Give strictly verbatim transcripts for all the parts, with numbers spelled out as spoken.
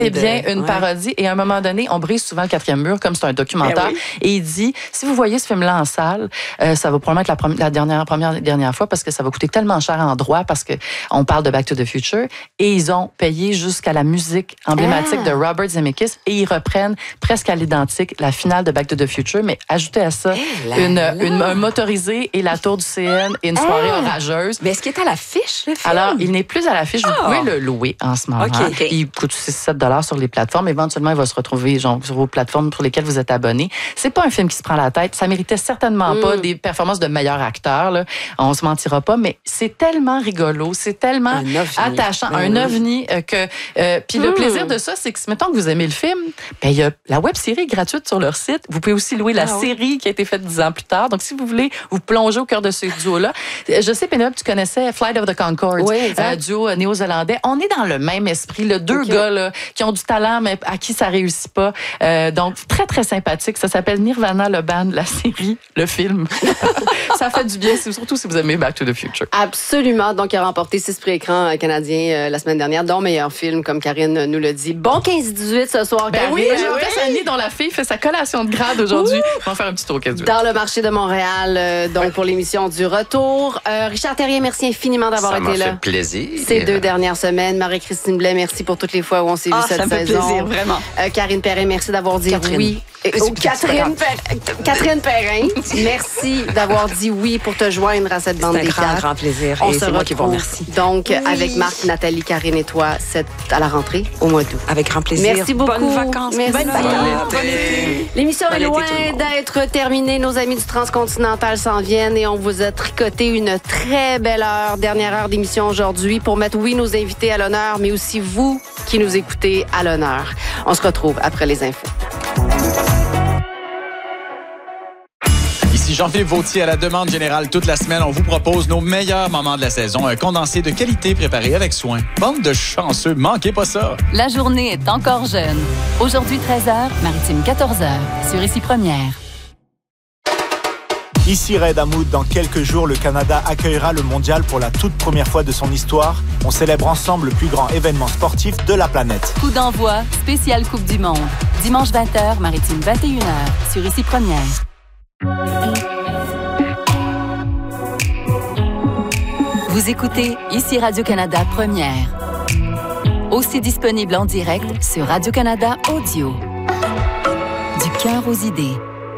C'est bien une ouais. parodie. Et à un moment donné, on brise souvent le quatrième mur, comme c'est un documentaire. Ben oui. Et il dit, si vous voyez ce film-là en salle, euh, ça va probablement être la, prom- la dernière, première, dernière fois parce que ça va coûter tellement cher en droit parce qu'on parle de Back to the Future. Et ils ont payé jusqu'à la musique emblématique ah. de Robert Zemeckis et ils reprennent presque à l'identique la finale de Back to the Future, mais ajoutez à ça hey, là, une, là. Une, un motorisé et la tour du C N et une soirée hey. orageuse. Mais est-ce qu'il est à l'affiche, le film? Alors, il n'est plus à l'affiche. Vous oh. pouvez le louer en ce moment. Okay, okay. Il coûte six sept dollars sur les plateformes. Éventuellement, il va se retrouver genre, sur vos plateformes pour lesquelles vous êtes abonné. C'est pas un film qui se prend la tête. Ça méritait certainement mm. pas des performances de meilleurs acteurs. Là. On se mentira pas, mais c'est tellement rigolo, c'est tellement attachant, ben un oui. ovni euh, que. Euh, Puis mm. le plaisir de ça, c'est que mettons que vous aimez le film, ben il y a la web série gratuite sur leur site. Vous pouvez aussi louer la ah, série oui. qui a été faite dix ans plus tard. Donc si vous voulez vous plonger au cœur de ce duo-là, je sais Pénélope, tu connaissais Flight of the Conchords, oui, euh, duo néo-zélandais. On est dans le même esprit, là, deux okay. gars là, qui ont du talent, mais à qui ça réussit pas. Euh, donc, très, très sympathique. Ça s'appelle Nirvana, le band, la série, le film. Ça fait du bien, surtout si vous aimez Back to the Future. Absolument. Donc, il a remporté six prix écrans canadiens euh, la semaine dernière, dont meilleur film, comme Karine nous le dit. Bon quinze dix-huit ce soir, ben Karine. Oui, j'ai oui. Annie, dont la fille fait sa collation de grade aujourd'hui. Ouh. On va faire un petit tour au quinze dix-huit. Dans le marché de Montréal, euh, donc ouais. pour l'émission du retour. Euh, Richard Terrien, merci infiniment d'avoir ça été là. Ça m'a fait plaisir. Ces deux dernières semaines. Marie-Christine Blais, merci pour toutes les fois où on s'est vu ah, cette ça me saison. fait plaisir, vraiment. Euh, Karine Perrin, merci d'avoir dit Catherine. oui. Et, oh, Catherine, Perrin, Catherine Perrin, merci d'avoir dit oui pour te joindre à cette bande des quatre. C'est un grand, grand plaisir. On et se c'est moi qui vous remercie. Donc, oui. avec Marc, Nathalie, Karine et toi, c'est à la rentrée au mois d'août. Avec grand plaisir. Merci beaucoup. Bonnes vacances. Merci. Bonnes vacances. L'émission bon est loin d'être terminée. Nos amis du Transcontinental s'en viennent et on vous a tricoté une très belle heure, dernière heure d'émission aujourd'hui pour mettre, oui, nos invités à l'honneur, mais aussi vous qui nous écoutez à l'honneur. On se retrouve après les infos. Ici Jean-Philippe Vautier à la demande générale toute la semaine. On vous propose nos meilleurs moments de la saison. Un condensé de qualité préparé avec soin. Bande de chanceux, manquez pas ça. La journée est encore jeune. Aujourd'hui treize heures, Maritime quatorze heures, sur Ici Première. Ici Red Hamoud, dans quelques jours, le Canada accueillera le mondial pour la toute première fois de son histoire. On célèbre ensemble le plus grand événement sportif de la planète. Coup d'envoi, spéciale Coupe du Monde. Dimanche vingt heures, Maritime vingt et une heures, sur Ici Première. Vous écoutez Ici Radio-Canada Première. Aussi disponible en direct sur Radio-Canada Audio. Du cœur aux idées.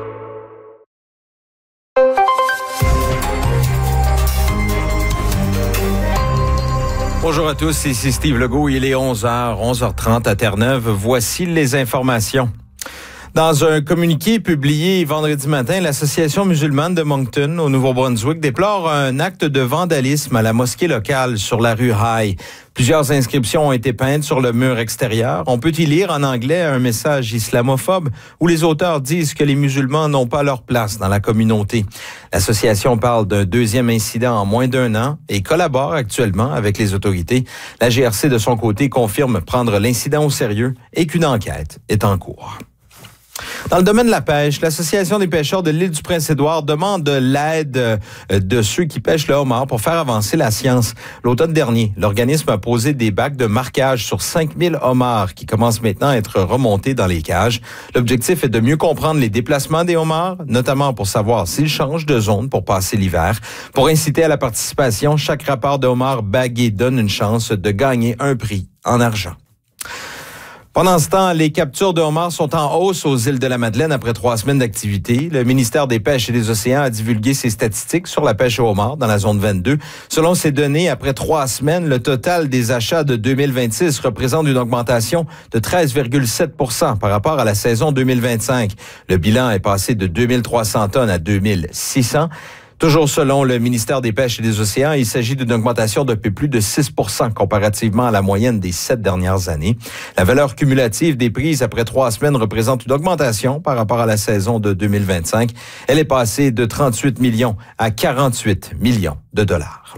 Bonjour à tous, ici Steve Legault. Il est onze heures, onze heures trente à Terre-Neuve. Voici les informations. Dans un communiqué publié vendredi matin, l'Association musulmane de Moncton, au Nouveau-Brunswick, déplore un acte de vandalisme à la mosquée locale sur la rue High. Plusieurs inscriptions ont été peintes sur le mur extérieur. On peut y lire en anglais un message islamophobe où les auteurs disent que les musulmans n'ont pas leur place dans la communauté. L'association parle d'un deuxième incident en moins d'un an et collabore actuellement avec les autorités. La G R C, de son côté, confirme prendre l'incident au sérieux et qu'une enquête est en cours. Dans le domaine de la pêche, l'Association des pêcheurs de l'île du Prince-Édouard demande l'aide de ceux qui pêchent le homard pour faire avancer la science. L'automne dernier, l'organisme a posé des bacs de marquage sur cinq mille homards qui commencent maintenant à être remontés dans les cages. L'objectif est de mieux comprendre les déplacements des homards, notamment pour savoir s'ils changent de zone pour passer l'hiver. Pour inciter à la participation, chaque rapport de homard bagué donne une chance de gagner un prix en argent. Pendant ce temps, les captures de homards sont en hausse aux îles de la Madeleine après trois semaines d'activité. Le ministère des Pêches et des Océans a divulgué ses statistiques sur la pêche au homard dans la zone vingt-deux. Selon ces données, après trois semaines, le total des achats de deux mille vingt-six représente une augmentation de treize virgule sept pour cent par rapport à la saison deux mille vingt-cinq. Le bilan est passé de deux mille trois cents tonnes à deux mille six cents. Toujours selon le ministère des Pêches et des Océans, il s'agit d'une augmentation de plus de six pour cent comparativement à la moyenne des sept dernières années. La valeur cumulative des prises après trois semaines représente une augmentation par rapport à la saison de deux mille vingt-cinq. Elle est passée de trente-huit millions à quarante-huit millions de dollars.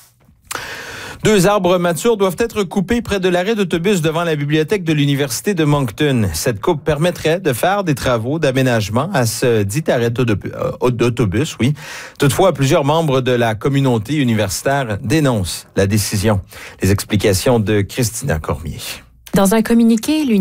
Deux arbres matures doivent être coupés près de l'arrêt d'autobus devant la bibliothèque de l'Université de Moncton. Cette coupe permettrait de faire des travaux d'aménagement à ce dit arrêt d'autobus, oui. Toutefois, plusieurs membres de la communauté universitaire dénoncent la décision. Les explications de Christina Cormier. Dans un communiqué,